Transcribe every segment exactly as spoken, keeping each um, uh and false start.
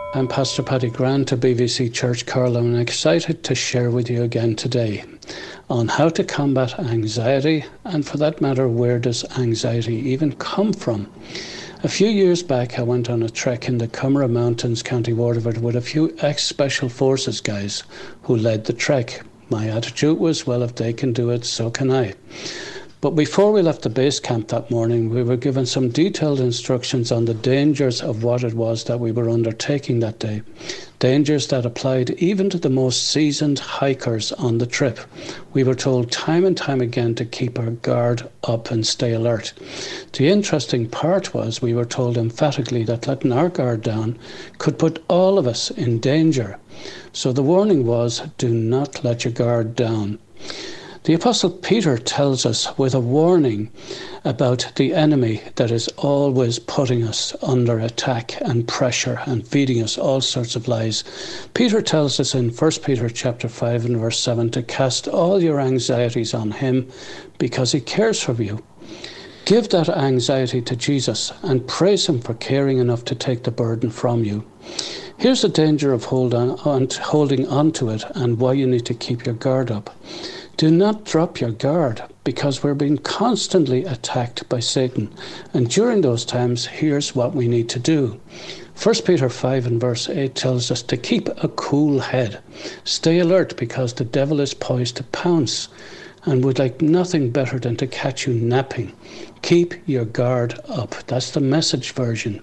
I'm Pastor Paddy Grant of B V C Church Carlow, and I'm excited to share with you again today on how to combat anxiety, and for that matter, where does anxiety even come from? A few years back, I went on a trek in the Cumra Mountains, County Waterford, with a few ex-Special Forces guys who led the trek. My attitude was, well, if they can do it, so can I. But before we left the base camp that morning, we were given some detailed instructions on the dangers of what it was that we were undertaking that day. Dangers that applied even to the most seasoned hikers on the trip. We were told time and time again to keep our guard up and stay alert. The interesting part was we were told emphatically that letting our guard down could put all of us in danger. So the warning was, do not let your guard down. The Apostle Peter tells us with a warning about the enemy that is always putting us under attack and pressure and feeding us all sorts of lies. Peter tells us in First Peter chapter five and verse seven to cast all your anxieties on him because he cares for you. Give that anxiety to Jesus and praise him for caring enough to take the burden from you. Here's the danger of hold on, on, holding on to it and why you need to keep your guard up. Do not drop your guard, because we're being constantly attacked by Satan. And during those times, here's what we need to do. First Peter five and verse eight tells us to keep a cool head. Stay alert, because the devil is poised to pounce and would like nothing better than to catch you napping. Keep your guard up. That's the Message version.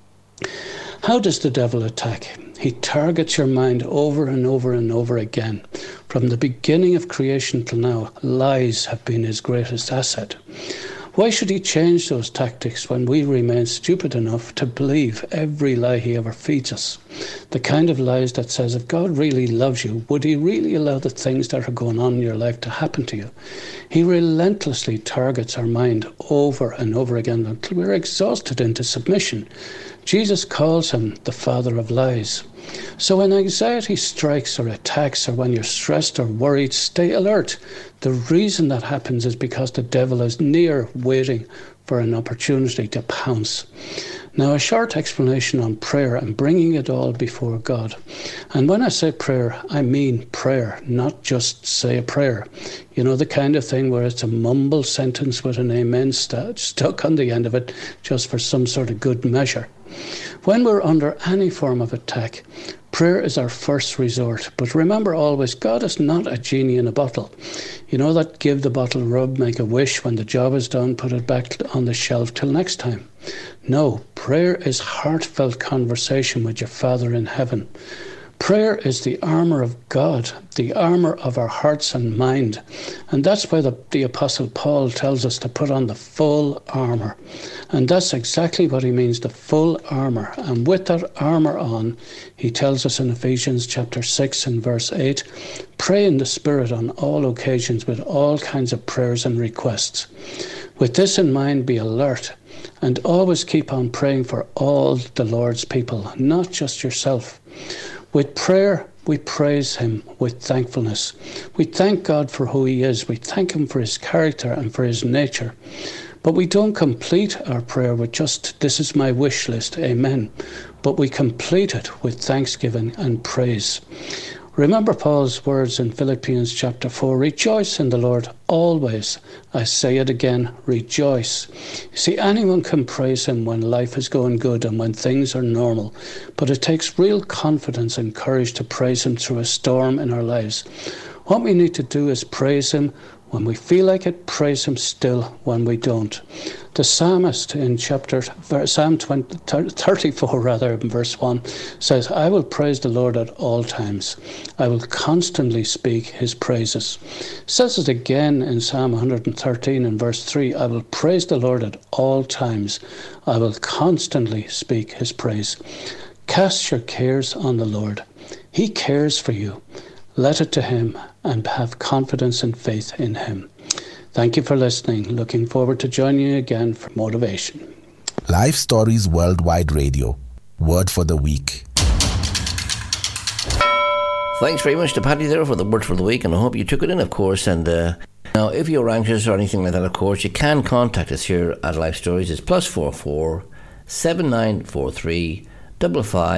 How does the devil attack? He targets your mind over and over and over again. From the beginning of creation till now, lies have been his greatest asset. Why should he change those tactics when we remain stupid enough to believe every lie he ever feeds us? The kind of lies that says, if God really loves you, would he really allow the things that are going on in your life to happen to you? He relentlessly targets our mind over and over again until we're exhausted into submission. Jesus calls him the father of lies. So when anxiety strikes or attacks, or when you're stressed or worried, stay alert. The reason that happens is because the devil is near, waiting for an opportunity to pounce. Now, a short explanation on prayer and bringing it all before God. And when I say prayer, I mean prayer, not just say a prayer. You know, the kind of thing where it's a mumble sentence with an amen st- stuck on the end of it, just for some sort of good measure. When we're under any form of attack, prayer is our first resort. But remember always, God is not a genie in a bottle. You know that give the bottle rub, make a wish, when the job is done, put it back on the shelf till next time. No, prayer is heartfelt conversation with your Father in heaven. Prayer is the armour of God, the armour of our hearts and mind. And that's why the, the Apostle Paul tells us to put on the full armour. And that's exactly what he means, the full armour. And with that armour on, he tells us in Ephesians chapter six and verse eight, pray in the Spirit on all occasions with all kinds of prayers and requests. With this in mind, be alert and always keep on praying for all the Lord's people, not just yourself. With prayer, we praise him with thankfulness. We thank God for who he is. We thank him for his character and for his nature. But we don't complete our prayer with just, this is my wish list, amen. But we complete it with thanksgiving and praise. Remember Paul's words in Philippians chapter four, rejoice in the Lord always. I say it again, rejoice. You see, anyone can praise him when life is going good and when things are normal, but it takes real confidence and courage to praise him through a storm in our lives. What we need to do is praise him when we feel like it, praise him still when we don't. The psalmist in chapter Psalm twenty, thirty-four, rather, in verse one, says, I will praise the Lord at all times. I will constantly speak his praises. It says it again in Psalm one hundred thirteen and verse three, I will praise the Lord at all times. I will constantly speak his praise. Cast your cares on the Lord. He cares for you. Let it to him and have confidence and faith in him. Thank you for listening. Looking forward to joining you again for motivation. Life Stories Worldwide Radio. Word for the week. Thanks very much to Paddy there for the word for the week, and I hope you took it in, of course. And uh, now, if you're anxious or anything like that, of course, you can contact us here at Life Stories. It's plus four four seven nine four three five five